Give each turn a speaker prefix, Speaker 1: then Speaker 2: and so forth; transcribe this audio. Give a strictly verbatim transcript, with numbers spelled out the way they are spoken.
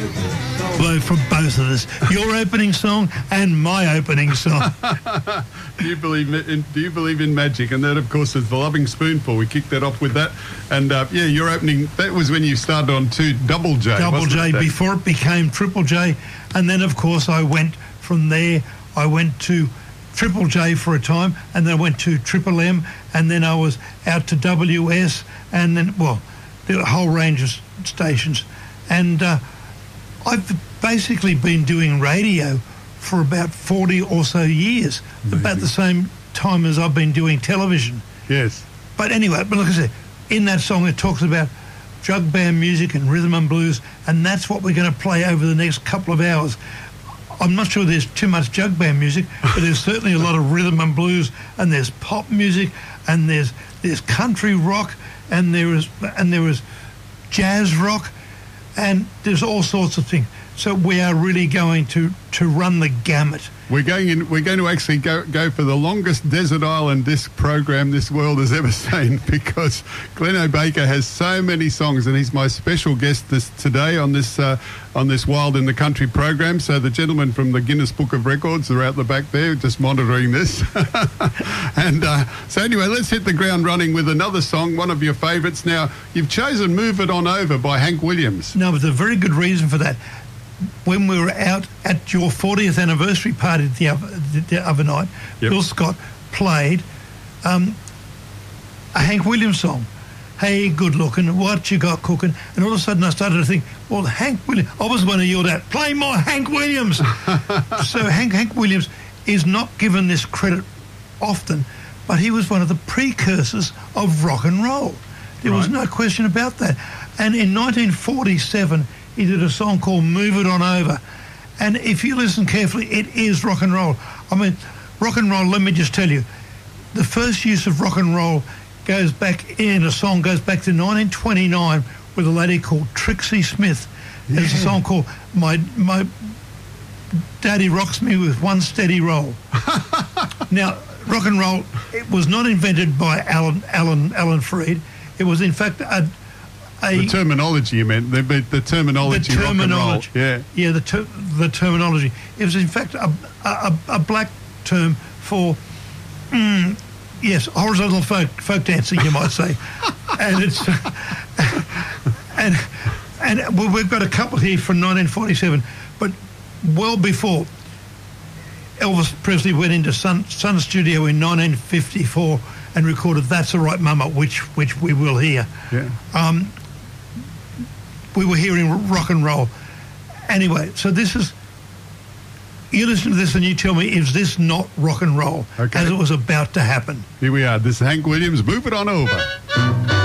Speaker 1: Blow from both of us. Your opening song and my opening song.
Speaker 2: do you believe in, do you believe in magic? And that, of course, is The Loving Spoonful. We kicked that off with that. And, uh, yeah, your opening, that was when you started on two Double J,
Speaker 1: Double J,
Speaker 2: it,
Speaker 1: before it became Triple J. And then, of course, I went from there, I went to Triple J for a time, and then I went to Triple M, and then I was out to W S, and then, well, the whole range of stations. And uh, I've basically been doing radio for about forty or so years, Amazing. About the same time as I've been doing television.
Speaker 2: Yes.
Speaker 1: But anyway, but like I said, in that song it talks about jug band music and rhythm and blues, and that's what we're going to play over the next couple of hours. I'm not sure there's too much jug band music, but there's certainly a lot of rhythm and blues, and there's pop music, and there's there's country rock, and there is and there is jazz rock, and there's all sorts of things. So we are really going to, to run the gamut.
Speaker 2: We're going in. We're going to actually go go for the longest desert island disc program this world has ever seen, because Glenno Baker has so many songs, and he's my special guest this today on this uh, on this Wild in the Country program. So the gentlemen from the Guinness Book of Records are out the back there, just monitoring this. and uh, so anyway, let's hit the ground running with another song, one of your favourites. Now you've chosen "Move It On Over" by Hank Williams.
Speaker 1: No, there's a very good reason for that. When we were out at your fortieth anniversary party the other, the other night, yep. Bill Scott played um, a Hank Williams song. Hey, good looking, what you got cooking? And all of a sudden I started to think, well, Hank Williams, I was going to yell out, play more Hank Williams. So Hank, Hank Williams is not given this credit often, but he was one of the precursors of rock and roll. There right. was no question about that. And in nineteen forty-seven, he did a song called Move It On Over. And if you listen carefully, it is rock and roll. I mean, rock and roll, let me just tell you, the first use of rock and roll goes back in a song, goes back to nineteen twenty-nine with a lady called Trixie Smith. Yeah. There's a song called My My Daddy Rocks Me With One Steady Roll. Now, rock and roll, it was not invented by Alan, Alan, Alan Freed. It was, in fact, a... A,
Speaker 2: the terminology you meant, the, the terminology,
Speaker 1: the terminology,
Speaker 2: rock and roll.
Speaker 1: yeah, yeah, the ter the terminology. It was in fact a a, a black term for, mm, yes, horizontal folk folk dancing, you might say, and it's and and well, we've got a couple here from nineteen forty-seven, but well before Elvis Presley went into Sun Sun Studio in nineteen fifty-four and recorded "That's All Right, Mama," which which we will hear.
Speaker 2: Yeah.
Speaker 1: Um, we were hearing rock and roll. Anyway, so this is, you listen to this and you tell me, is this not rock and roll?
Speaker 2: Okay.
Speaker 1: As it was about to happen.
Speaker 2: Here we are. This is Hank Williams, Move It On Over.